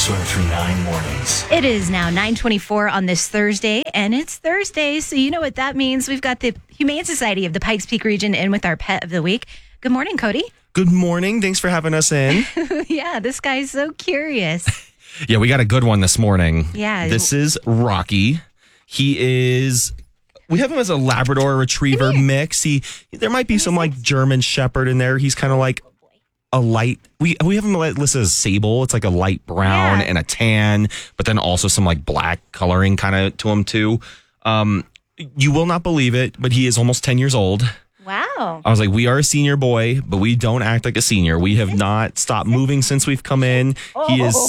Kix 103.9 Mornings. It is now 9:24 on this Thursday, and it's Thursday, so you know what that means. We've got the Humane Society of the Pikes Peak region in with our pet of the week. Good morning, Cody. Good morning. Thanks for having us in. Yeah, this guy's so curious. Yeah, we got a good one this morning. Yeah. This is Rocky. We have him as a Labrador Retriever mix. There might be some like German Shepherd in there. He's kind of like a light. We have him listed as sable. It's like a light brown and a tan, but then also some like black coloring kind of to him too. You will not believe it, but he is almost 10 years old. Wow. I was like, we are a senior boy, but we don't act like a senior. We have not stopped moving since we've come in. He is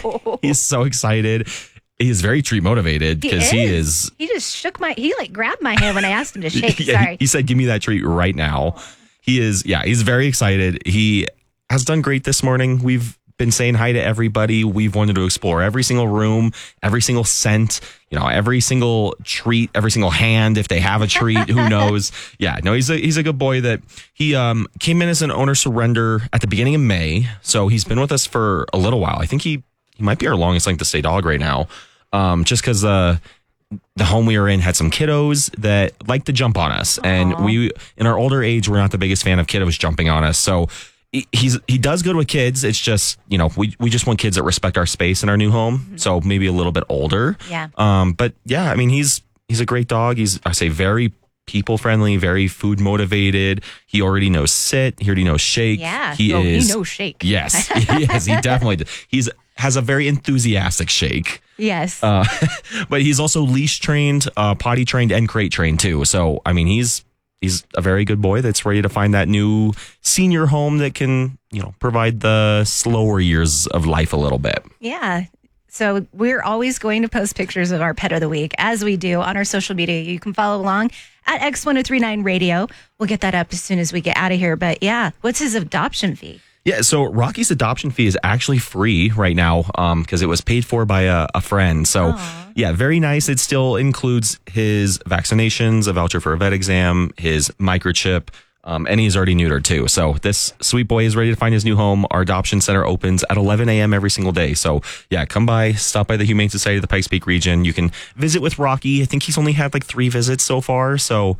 so excited. He is very treat motivated because he just he grabbed my hand when I asked him to shake. Sorry. He said, give me that treat right now. He's very excited. He has done great this morning. We've been saying hi to everybody. We've wanted to explore every single room, every single scent, every single treat, every single hand. If they have a treat, who knows? Yeah, no, he's a good boy. That he came in as an owner surrender at the beginning of May. So he's been with us for a little while. I think he might be our longest length to stay dog right now. Just because the home we were in had some kiddos that like to jump on us. Aww. And we, in our older age, we're not the biggest fan of kiddos jumping on us. So he does good with kids. It's just, we just want kids that respect our space in our new home. Mm-hmm. So maybe a little bit older. Yeah. But yeah, I mean, he's a great dog. He's, I say, very people friendly, very food motivated. He already knows sit. He already knows shake. Yeah. He knows shake. Yes. Yes, he definitely does. Has a very enthusiastic shake. Yes. But he's also leash trained, potty trained, and crate trained too. So, I mean, he's a very good boy that's ready to find that new senior home that can, provide the slower years of life a little bit. Yeah. So we're always going to post pictures of our pet of the week, as we do on our social media. You can follow along at X1039 Radio. We'll get that up as soon as we get out of here. But yeah, what's his adoption fee? Yeah, so Rocky's adoption fee is actually free right now because it was paid for by a friend. So, yeah, very nice. It still includes his vaccinations, a voucher for a vet exam, his microchip, and he's already neutered too. So this sweet boy is ready to find his new home. Our adoption center opens at 11 a.m. every single day. So, yeah, come by, stop by the Humane Society of the Pikes Peak region. You can visit with Rocky. I think he's only had like 3 visits so far. So,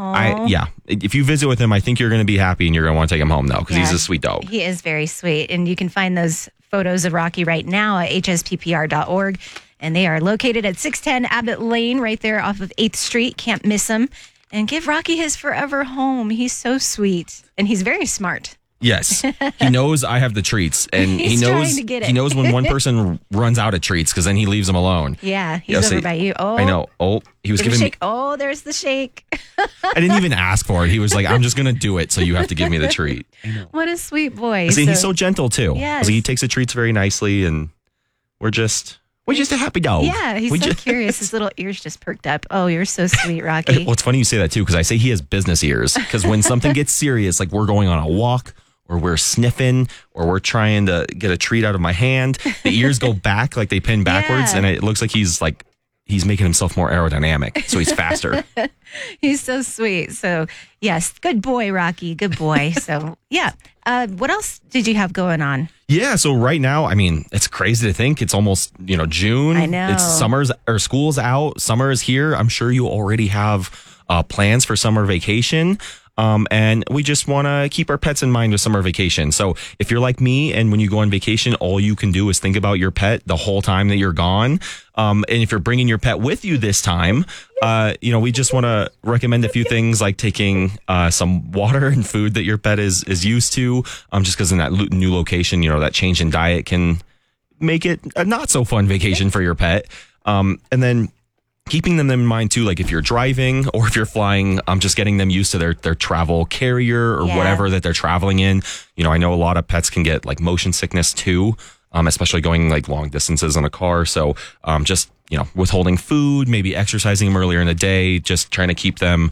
if you visit with him, I think you're going to be happy and you're going to want to take him home though, because he's a sweet dog. He is very sweet. And you can find those photos of Rocky right now at hsppr.org. And they are located at 610 Abbott Lane, right there off of 8th Street. Can't miss them. And give Rocky his forever home. He's so sweet. And he's very smart. Yes. He knows I have the treats. And he knows when one person runs out of treats, because then he leaves them alone. Yeah, he's over by you. Oh, I know. Oh, he was giving me. Oh, there's the shake. I didn't even ask for it. He was like, I'm just going to do it, so you have to give me the treat. What a sweet boy. He's so gentle, too. Yes. He takes the treats very nicely, and we're just a happy dog. Yeah, he's so curious. His little ears just perked up. Oh, you're so sweet, Rocky. Well, it's funny you say that, too, because I say he has business ears. Because when something gets serious, like we're going on a walk, or we're sniffing, or we're trying to get a treat out of my hand, the ears go back, like they pin backwards, and it looks like he's making himself more aerodynamic, so he's faster. He's so sweet. So, yes, good boy, Rocky. Good boy. So, yeah. What else did you have going on? Yeah, so right now, I mean, it's crazy to think it's almost, June. I know. It's school's out. Summer is here. I'm sure you already have plans for summer vacation. And we just want to keep our pets in mind with summer vacation. So if you're like me and when you go on vacation, all you can do is think about your pet the whole time that you're gone. And if you're bringing your pet with you this time, we just want to recommend a few things like taking some water and food that your pet is used to. Just because in that new location, that change in diet can make it a not so fun vacation for your pet. And then keeping them in mind too, like if you're driving or if you're flying, just getting them used to their travel carrier or whatever that they're traveling in. I know a lot of pets can get like motion sickness too, especially going like long distances in a car. So just, withholding food, maybe exercising them earlier in the day, just trying to keep them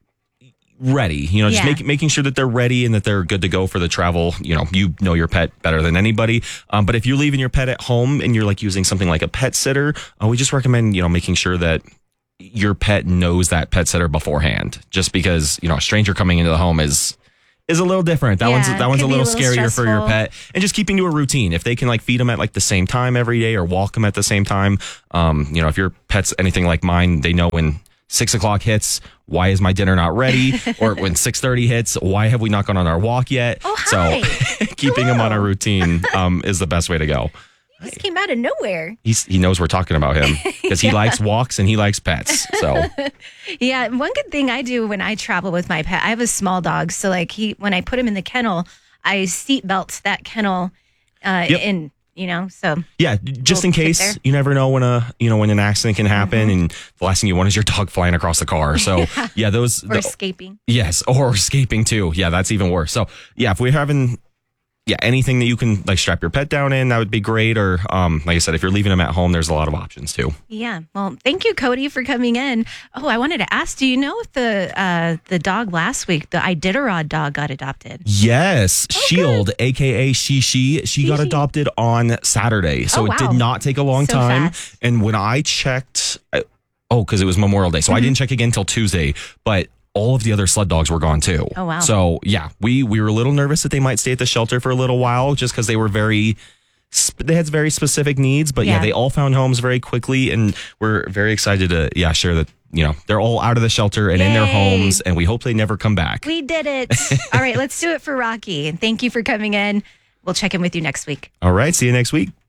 ready, just making sure that they're ready and that they're good to go for the travel. You know your pet better than anybody. But if you're leaving your pet at home and you're like using something like a pet sitter, we just recommend, making sure that your pet knows that pet sitter beforehand, just because, a stranger coming into the home is is a little different. That Yeah, one's a could be little a little scarier for your stressful. pet. And just keeping to a routine. If they can like feed them at like the same time every day or walk them at the same time, if your pet's anything like mine, they know when 6 o'clock hits, why is my dinner not ready? Or when 6:30 hits, why have we not gone on our walk yet? Oh, hi. So keeping them on a routine is the best way to go. He just came out of nowhere. He knows we're talking about him because he likes walks and he likes pets. So Yeah, one good thing I do when I travel with my pet, I have a small dog, so like when I put him in the kennel, I seat belt that kennel in, so yeah, just in Little tip case there. you never know when an accident can happen, and the last thing you want is your dog flying across the car. So yeah, or escaping. yes, or escaping too. Yeah, that's even worse. So yeah, if we're having anything that you can like strap your pet down in, that would be great. Or like I said, if you're leaving them at home, there's a lot of options too. Yeah. Well, thank you, Cody, for coming in. Oh, I wanted to ask, do you know if the dog last week, the Iditarod dog, got adopted? Yes, Shield, aka she got Shishi. adopted on Saturday, so Oh, it did wow. not take a long So time. fast. And when I checked, because it was Memorial Day, so I didn't check again until Tuesday, but all of the other sled dogs were gone too. Oh, wow. So yeah, we were a little nervous that they might stay at the shelter for a little while, just because they were they had very specific needs. But yeah, Yeah. they all found homes very quickly, and we're very excited to share that they're all out of the shelter and in their Yay. homes, and we hope they never come back. We did it. All right, let's do it for Rocky. And thank you for coming in. We'll check in with you next week. All right, see you next week.